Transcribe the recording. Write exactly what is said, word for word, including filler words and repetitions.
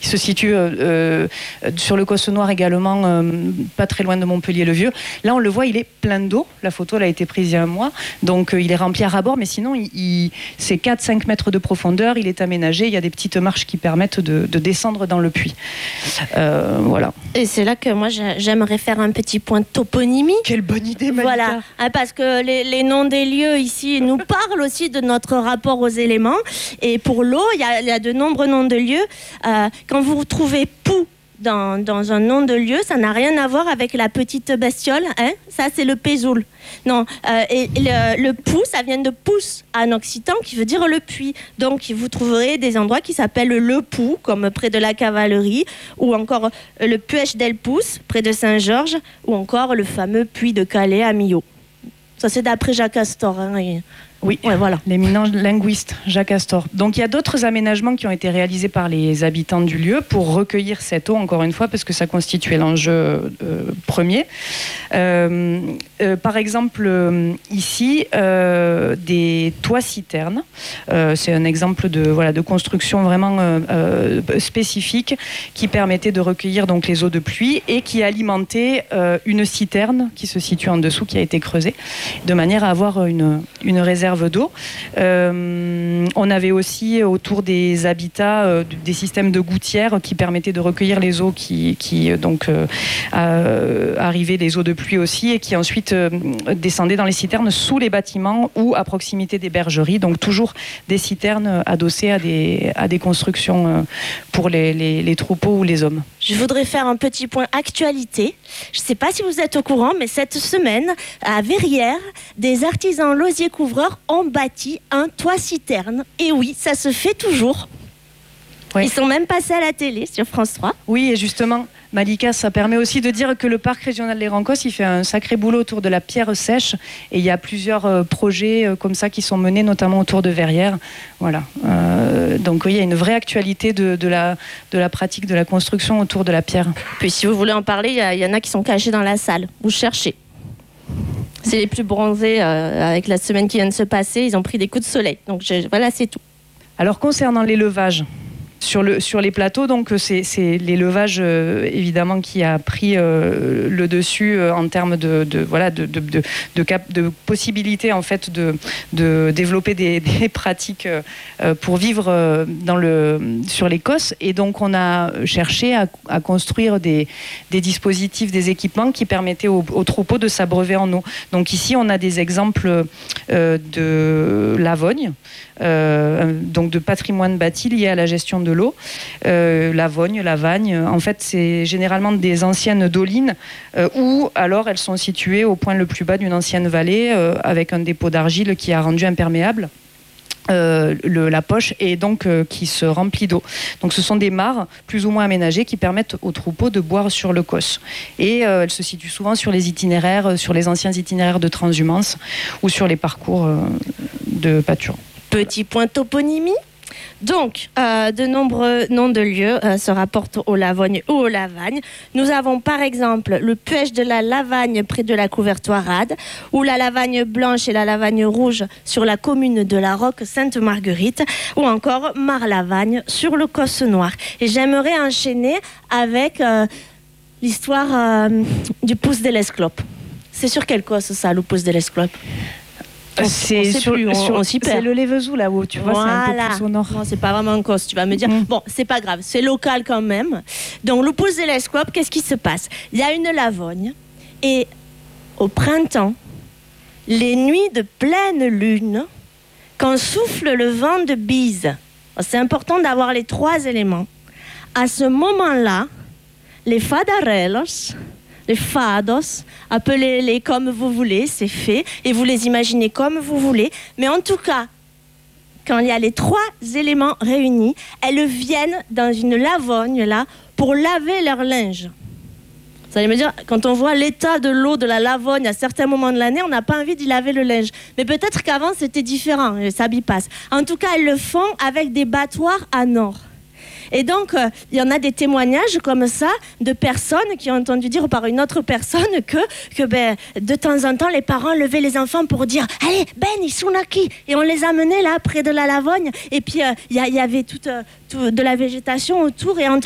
qui se situe euh, sur le Cosse Noir également, euh, pas très loin de Montpellier-le-Vieux. Là, on le voit, il est plein d'eau. La photo elle a été prise il y a un mois, donc euh, il est rempli à ras-bord, mais sinon, il, il, c'est quatre à cinq mètres de profondeur. Il est aménagé. Il y a des petites marches qui permettent de, de descendre dans le puits. Euh, voilà. Et c'est là que moi, j'aimerais faire un petit point de toponymie. Quelle bonne idée, Malika. Voilà, hein, parce que les, les noms des lieux ici nous parlent aussi de notre rapport aux éléments. Et pour l'eau, il y, y a de nombreux noms de lieux. Euh, quand vous trouvez Pou dans, dans un nom de lieu, ça n'a rien à voir avec la petite bestiole. Hein, ça, c'est le pézoul. Non, euh, et le, le Pou, ça vient de pouce en occitan, qui veut dire le puits. Donc, vous trouverez des endroits qui s'appellent le Pou, comme près de la cavalerie, ou encore le Puech del Pouce, près de Saint-Georges, ou encore le fameux puits de Calais à Millau. Ça, c'est d'après Jacques Astor. Hein, et... Oui, ouais, voilà. L'éminent linguiste Jacques Astor. Donc il y a d'autres aménagements qui ont été réalisés par les habitants du lieu pour recueillir cette eau, encore une fois, parce que ça constituait l'enjeu euh, premier. Euh, euh, par exemple, euh, ici, euh, des toits-citernes. Euh, c'est un exemple de, voilà, de construction vraiment euh, euh, spécifique qui permettait de recueillir donc, les eaux de pluie et qui alimentait euh, une citerne qui se situe en dessous, qui a été creusée, de manière à avoir une, une réserve d'eau. Euh, on avait aussi autour des habitats euh, des systèmes de gouttières qui permettaient de recueillir les eaux qui, qui donc euh, euh, arrivaient, des eaux de pluie aussi, et qui ensuite euh, descendaient dans les citernes sous les bâtiments ou à proximité des bergeries. Donc toujours des citernes adossées à des, à des constructions euh, pour les, les, les troupeaux ou les hommes. Je voudrais faire un petit point actualité. Je ne sais pas si vous êtes au courant, mais cette semaine, à Verrières, des artisans losiers-couvreurs ont bâti un toit-citerne. Et oui, ça se fait toujours. Oui. Ils sont même passés à la télé sur France trois. Oui, et justement, Malika, ça permet aussi de dire que le parc régional des Rancos, il fait un sacré boulot autour de la pierre sèche. Et il y a plusieurs euh, projets euh, comme ça qui sont menés, notamment autour de Verrières. Voilà. Euh, donc oui, il y a une vraie actualité de, de, la, de la pratique de la construction autour de la pierre. Puis si vous voulez en parler, il y, y en a qui sont cachés dans la salle. Vous cherchez. C'est les plus bronzés euh, avec la semaine qui vient de se passer. Ils ont pris des coups de soleil. Donc je, voilà, c'est tout. Alors concernant l'élevage, Sur, le, sur les plateaux, donc c'est, c'est l'élevage euh, évidemment qui a pris euh, le dessus euh, en termes de, de voilà de, de, de, de, cap, de possibilité en fait de, de développer des, des pratiques euh, pour vivre euh, dans le, sur l'Écosse. Et donc on a cherché à, à construire des, des dispositifs, des équipements qui permettaient aux, aux troupeaux de s'abreuver en eau. Donc ici on a des exemples euh, de Lavogne, euh, donc de patrimoine bâti lié à la gestion de de l'eau, euh, Lavogne, Lavagne. En fait, c'est généralement des anciennes dolines euh, ou alors elles sont situées au point le plus bas d'une ancienne vallée euh, avec un dépôt d'argile qui a rendu imperméable euh, le, la poche et donc euh, qui se remplit d'eau. Donc ce sont des mares plus ou moins aménagées qui permettent aux troupeaux de boire sur le Cosse. Et euh, elles se situent souvent sur les itinéraires, sur les anciens itinéraires de transhumance ou sur les parcours euh, de pâture. Petit point toponymie. Donc, euh, de nombreux noms de lieux euh, se rapportent au Lavogne ou au Lavagne. Nous avons par exemple le Puech de la Lavagne près de la Couvertoirade, ou la Lavagne blanche et la Lavagne rouge sur la commune de la Roque-Sainte-Marguerite, ou encore Marlavagne sur le Cosse Noir. Et j'aimerais enchaîner avec euh, l'histoire euh, du pouce de l'Esclope. C'est sur quel Cosse ça, le pouce de l'Esclope ? C'est sur, plus, on, sur, on s'y perd. C'est le Lévezou là-haut, tu vois, voilà. C'est un peu plus au nord. Non, c'est pas vraiment un Cosse, tu vas me dire. Mmh. Bon, c'est pas grave, c'est local quand même. Donc, le pouce de l'Esclope, qu'est-ce qui se passe ? Il y a une Lavogne et au printemps, les nuits de pleine lune, quand souffle le vent de bise, c'est important d'avoir les trois éléments. À ce moment-là, les fadarellos, les fados, appelez-les comme vous voulez, c'est fait, et vous les imaginez comme vous voulez. Mais en tout cas, quand il y a les trois éléments réunis, elles viennent dans une lavogne là pour laver leur linge. Vous allez me dire, quand on voit l'état de l'eau de la Lavogne à certains moments de l'année, on n'a pas envie d'y laver le linge. Mais peut-être qu'avant c'était différent, ça bypasse. En tout cas, elles le font avec des battoirs à nord. Et donc, il euh, y en a des témoignages comme ça de personnes qui ont entendu dire par une autre personne que, que ben, de temps en temps, les parents levaient les enfants pour dire « Allez, Ben, ils sont aquí !» Et on les amenait là, près de la Lavogne. Et puis, il euh, y, y avait toute, euh, tout, de la végétation autour. Et entre